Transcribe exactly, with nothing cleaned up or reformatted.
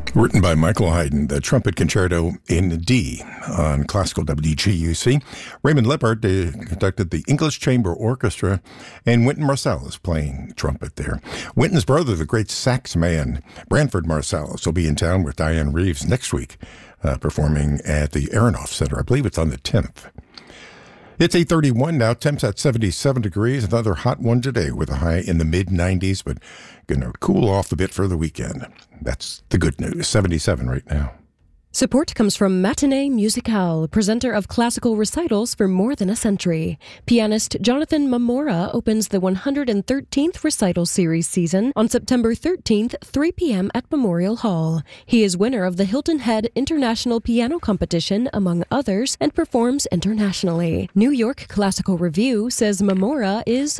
Written by Michael Haydn, the Trumpet Concerto in D on Classical W G U C. Raymond Lippert uh, conducted the English Chamber Orchestra, and Wynton Marsalis playing trumpet there. Wynton's brother, the great sax man, Branford Marsalis, will be in town with Diane Reeves next week, uh, performing at the Aronoff Center. I believe it's on the tenth. It's eight thirty-one now, temps at seventy-seven degrees, another hot one today with a high in the mid nineties, but going to cool off a bit for the weekend. That's the good news, seventy-seven right now. Support comes from Matinee Musicale, presenter of classical recitals for more than a century. Pianist Jonathan Mamora opens the one hundred thirteenth recital series season on September thirteenth, three p.m. at Memorial Hall. He is winner of the Hilton Head International Piano Competition, among others, and performs internationally. New York Classical Review says Mamora is